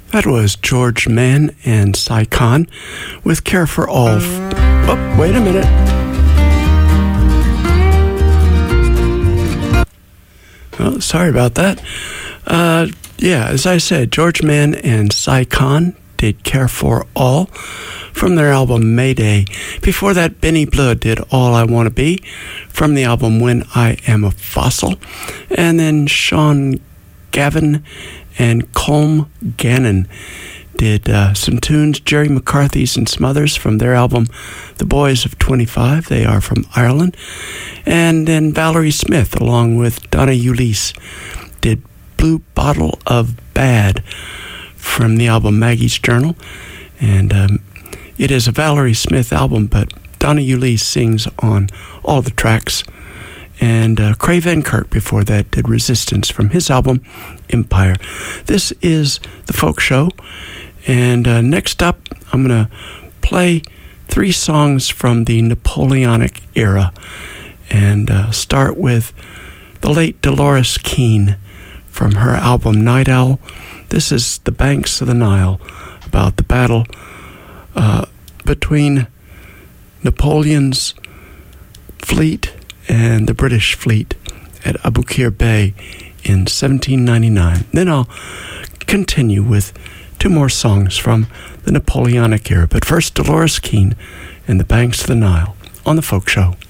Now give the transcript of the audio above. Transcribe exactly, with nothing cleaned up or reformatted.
That was George Mann and Cy Khan with Care for All. Oh, wait a minute. Oh, sorry about that. Uh, yeah, as I said, George Mann and Cy Khan did Care for All from their album Mayday. Before that, Benny Blood did All I Want to Be from the album When I Am a Fossil. And then Sean Gavin and Colm Gannon did uh, some tunes, Jerry McCarthy's and some others from their album The Boys of twenty-five. They are from Ireland. And then Valerie Smith, along with Donna Ulisse, did Blue Bottle of Bad from the album Maggie's Journal. And um, it is a Valerie Smith album, but Donna Ulisse sings on all the tracks. And uh, Craig Van Kirk before that did Resistance from his album Empire. This is The Folk Show. And uh, next up, I'm going to play three songs from the Napoleonic era. And uh, start with the late Dolores Keane from her album Night Owl. This is The Banks of the Nile, about the battle uh, between Napoleon's fleet and the British fleet at Aboukir Bay in seventeen ninety-nine. Then I'll continue with two more songs from the Napoleonic era. But first, Dolores Keane and The Banks of the Nile on The Folk Show.